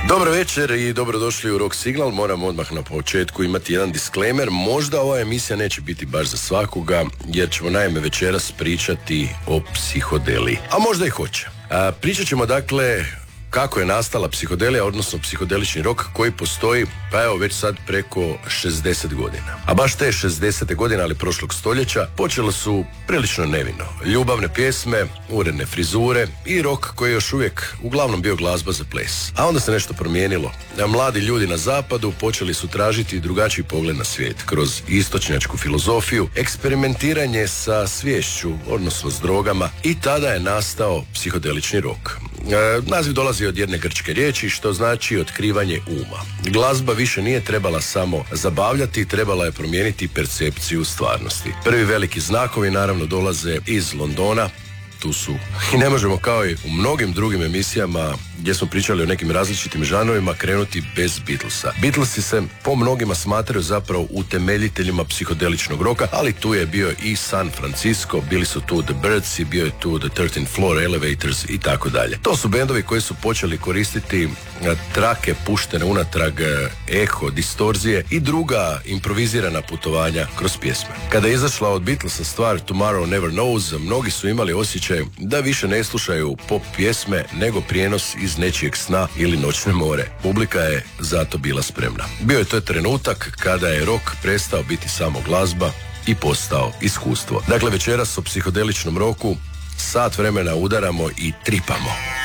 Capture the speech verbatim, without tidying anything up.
Dobro večer i dobrodošli u Rock Signal. Moram odmah na početku imati jedan disclaimer. Možda ova emisija neće biti baš za svakoga, jer ćemo naime večeras pričati o psihodeliji. A možda i hoće. A, pričat ćemo dakle kako je nastala psihodelija, odnosno psihodelični rock koji postoji, pa evo već sad preko šezdeset godina. A baš te šezdesete godine, ali prošlog stoljeća, počelo su prilično nevino. Ljubavne pjesme, uredne frizure i rock koji je još uvijek uglavnom bio glazba za ples. A onda se nešto promijenilo. Mladi ljudi na zapadu počeli su tražiti drugačiji pogled na svijet kroz istočnjačku filozofiju, eksperimentiranje sa sviješću, odnosno s drogama, i tada je nastao psihodelični rock. E, naziv dolazi od jedne grčke riječi, što znači otkrivanje uma. Glazba više nije trebala samo zabavljati, trebala je promijeniti percepciju stvarnosti. Prvi veliki znakovi naravno dolaze iz Londona. Tu su, i ne možemo kao i u mnogim drugim emisijama gdje smo pričali o nekim različitim žanrovima, krenuti bez Beatlesa. Beatlesi se po mnogima smatraju zapravo utemeljiteljima psihodeličnog roka, ali tu je bio i San Francisco, bili su tu The Byrds, bio je tu The thirteenth Floor Elevators i tako dalje. To su bendovi koji su počeli koristiti trake puštene unatrag, eho, distorzije i druga improvizirana putovanja kroz pjesme. Kada je izašla od Beatlesa stvar Tomorrow Never Knows, mnogi su imali osjećaj da više ne slušaju pop pjesme nego prijenos iz nečijeg sna ili noćne more. Publika je zato bila spremna. Bio je to trenutak kada je rock prestao biti samo glazba i postao iskustvo. Dakle, večeras o psihodeličnom roku sat vremena udaramo i tripamo.